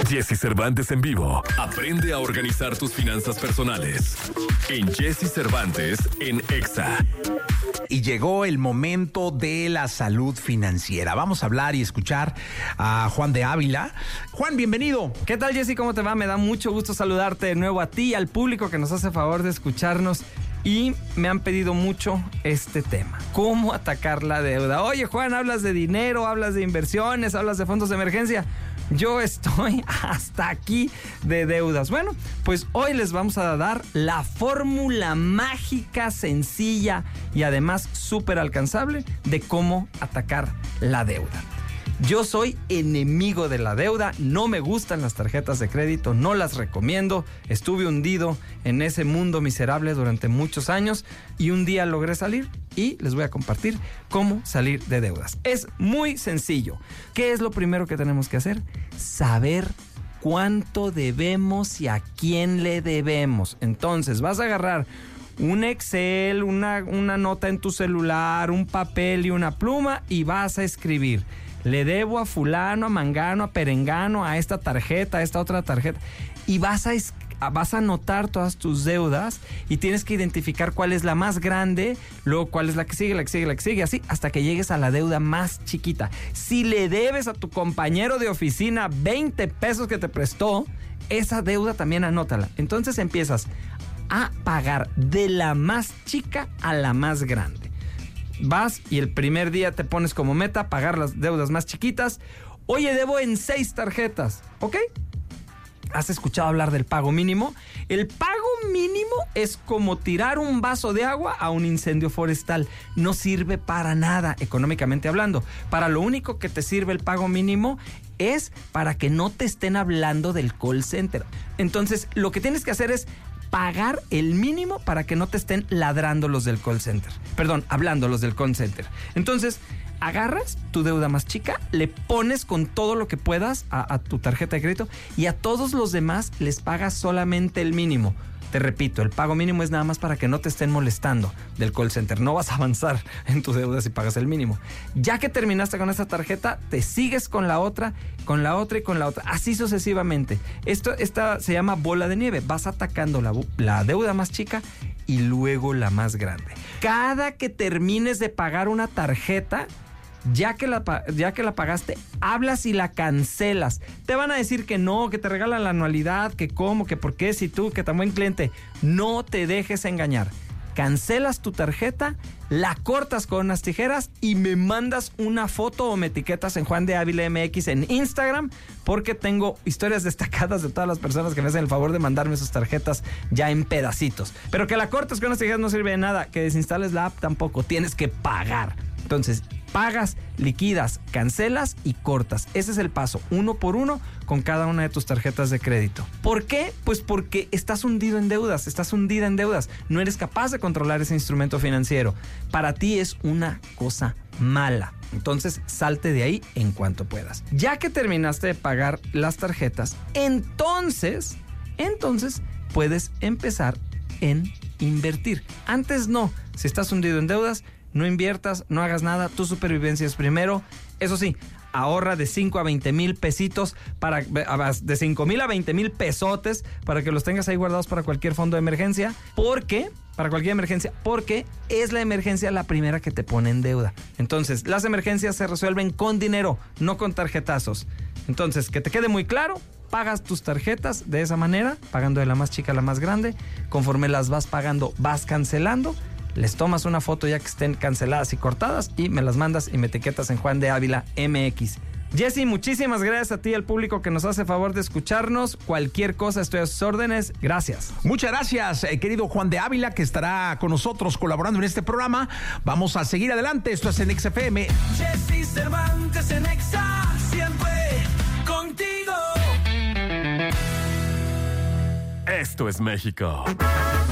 Jesse Cervantes en vivo. Aprende a organizar tus finanzas personales. En Jesse Cervantes en Exa. Y llegó el momento de la salud financiera. Vamos a hablar y escuchar a Juan de Ávila. Juan, bienvenido. ¿Qué tal, Jesse? ¿Cómo te va? Me da mucho gusto saludarte de nuevo a ti y al público que nos hace favor de escucharnos. Y me han pedido mucho este tema. ¿Cómo atacar la deuda? Oye, Juan, hablas de dinero, hablas de inversiones, hablas de fondos de emergencia. Yo estoy hasta aquí de deudas. Bueno, pues hoy les vamos a dar la fórmula mágica, sencilla y además súper alcanzable de cómo atacar la deuda. Yo soy enemigo de la deuda, no me gustan las tarjetas de crédito, no las recomiendo. Estuve hundido en ese mundo miserable durante muchos años y un día logré salir y les voy a compartir cómo salir de deudas. Es muy sencillo. ¿Qué es lo primero que tenemos que hacer? Saber cuánto debemos y a quién le debemos. Entonces vas a agarrar un Excel, una nota en tu celular, un papel y una pluma y vas a escribir: le debo a fulano, a mangano, a perengano, a esta tarjeta, a esta otra tarjeta. Y vas a anotar todas tus deudas y tienes que identificar cuál es la más grande, luego cuál es la que sigue, así hasta que llegues a la deuda más chiquita. Si le debes a tu compañero de oficina 20 pesos que te prestó, esa deuda también anótala. Entonces empiezas a pagar de la más chica a la más grande. Vas y el primer día te pones como meta pagar las deudas más chiquitas. Oye, debo en 6 tarjetas, ¿ok? ¿Has escuchado hablar del pago mínimo? El pago mínimo es como tirar un vaso de agua a un incendio forestal. No sirve para nada, económicamente hablando. Para lo único que te sirve el pago mínimo es para que no te estén hablando del call center. Entonces, lo que tienes que hacer es pagar el mínimo para que no te estén ladrando los del call center. Perdón, hablando los del call center. Entonces, agarras tu deuda más chica, le pones con todo lo que puedas a tu tarjeta de crédito y a todos los demás les pagas solamente el mínimo. Te repito, el pago mínimo es nada más para que no te estén molestando del call center. No vas a avanzar en tu deuda si pagas el mínimo. Ya que terminaste con esta tarjeta, te sigues con la otra y con la otra. Así sucesivamente. Esta se llama bola de nieve. Vas atacando la deuda más chica y luego la más grande. Cada que termines de pagar una tarjeta, ya que la pagaste, hablas y la cancelas. Te van a decir que no, que te regalan la anualidad, que cómo, que por qué, si tú, que tan buen cliente. No te dejes engañar. Cancelas tu tarjeta, la cortas con unas tijeras y me mandas una foto o me etiquetas en Juan de Ávila MX en Instagram, porque tengo historias destacadas de todas las personas que me hacen el favor de mandarme sus tarjetas ya en pedacitos. Pero que la cortes con unas tijeras no sirve de nada, que desinstales la app tampoco, tienes que pagar. Entonces, pagas, liquidas, cancelas y cortas. Ese es el paso, uno por uno, con cada una de tus tarjetas de crédito. ¿Por qué? Pues porque estás hundido en deudas, estás hundida en deudas. No eres capaz de controlar ese instrumento financiero. Para ti es una cosa mala. Entonces, salte de ahí en cuanto puedas. Ya que terminaste de pagar las tarjetas, entonces puedes empezar en invertir. Antes no. Si estás hundido en deudas, no inviertas, no hagas nada, tu supervivencia es primero. Eso sí, ahorra de 5 a 20 mil pesitos, de 5 mil a 20 mil pesotes para que los tengas ahí guardados para cualquier fondo de emergencia. Porque es la emergencia la primera que te pone en deuda. Entonces, las emergencias se resuelven con dinero, no con tarjetazos. Entonces, que te quede muy claro, pagas tus tarjetas de esa manera, pagando de la más chica a la más grande. Conforme las vas pagando, vas cancelando. Les tomas una foto ya que estén canceladas y cortadas y me las mandas y me etiquetas en Juan de Ávila MX. Jesse, muchísimas gracias a ti y al público que nos hace favor de escucharnos. Cualquier cosa, estoy a sus órdenes. Gracias. Muchas gracias, querido Juan de Ávila, que estará con nosotros colaborando en este programa. Vamos a seguir adelante. Esto es en XFM. Jesse Cervantes en Exa, siempre contigo. Esto es México.